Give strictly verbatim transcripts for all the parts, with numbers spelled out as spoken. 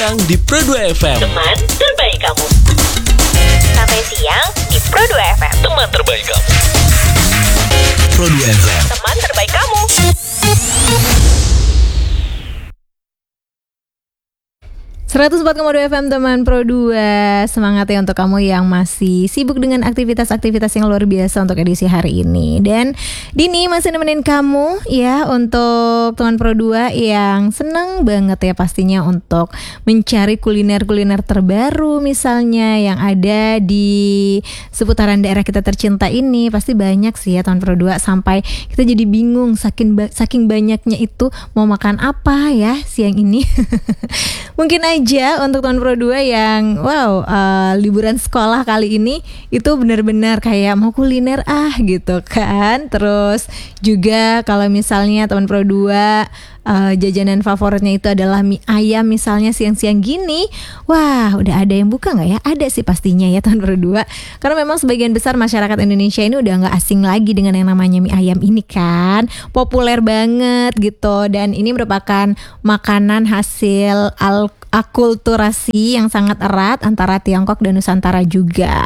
siang di Pro dua F M. Teman terbaik kamu. Sampai siang di Pro dua F M. Teman terbaik kamu. Pro dua F M. Teman terbaik kamu. seratus empat koma dua F M teman Pro dua. Semangat ya untuk kamu yang masih sibuk dengan aktivitas-aktivitas yang luar biasa untuk edisi hari ini. Dan Dini masih nemenin kamu ya untuk teman Pro dua yang senang banget ya pastinya untuk mencari kuliner-kuliner terbaru misalnya yang ada di seputaran daerah kita tercinta ini. Pasti banyak sih ya teman Pro dua, sampai kita jadi bingung saking ba- saking banyaknya itu mau makan apa ya siang ini. Mungkin aja untuk teman Pro dua yang wow uh, liburan sekolah kali ini itu benar-benar kayak mau kuliner ah gitu kan. Terus juga kalau misalnya teman Pro dua uh, jajanan favoritnya itu adalah mie ayam misalnya siang-siang gini, wah udah ada yang buka nggak ya? Ada sih pastinya ya teman Pro dua, karena memang sebagian besar masyarakat Indonesia ini udah nggak asing lagi dengan yang namanya mie ayam ini kan, populer banget gitu. Dan ini merupakan makanan hasil al akulturasi yang sangat erat antara Tiongkok dan Nusantara juga.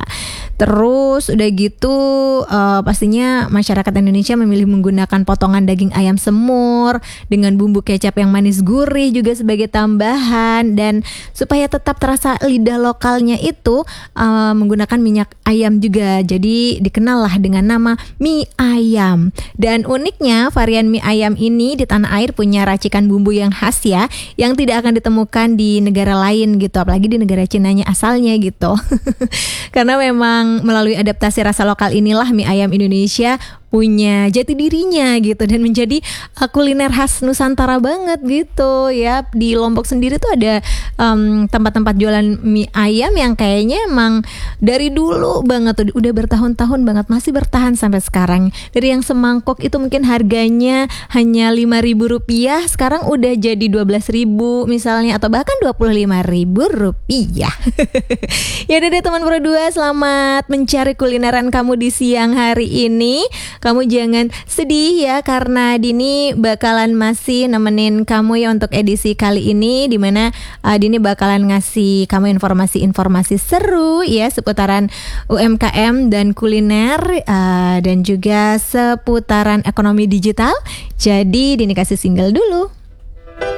Terus udah gitu uh, pastinya masyarakat Indonesia memilih menggunakan potongan daging ayam semur dengan bumbu kecap yang manis gurih juga sebagai tambahan. Dan supaya tetap terasa lidah lokalnya itu uh, menggunakan minyak ayam juga. Jadi dikenal lah dengan nama mie ayam. Dan uniknya varian mie ayam ini di tanah air punya racikan bumbu yang khas ya, yang tidak akan ditemukan di negara lain gitu, apalagi di negara Cinanya asalnya gitu. Karena memang melalui adaptasi rasa lokal inilah mie ayam Indonesia punya jati dirinya gitu dan menjadi uh, kuliner khas Nusantara banget gitu ya. Di Lombok sendiri tuh ada um, tempat-tempat jualan mie ayam yang kayaknya emang dari dulu banget tuh, udah bertahun-tahun banget, masih bertahan sampai sekarang. Dari yang semangkok itu mungkin harganya hanya lima ribu rupiah, sekarang udah jadi dua belas ribu misalnya, atau bahkan dua puluh lima ribu rupiah. Ya udah deh teman Pro dua, selamat mencari kulineran kamu di siang hari ini. Kamu jangan sedih ya, karena Dini bakalan masih nemenin kamu ya untuk edisi kali ini, dimana uh, Dini bakalan ngasih kamu informasi-informasi seru ya seputaran U M K M dan kuliner, uh, dan juga seputaran ekonomi digital. Jadi Dini kasih single dulu.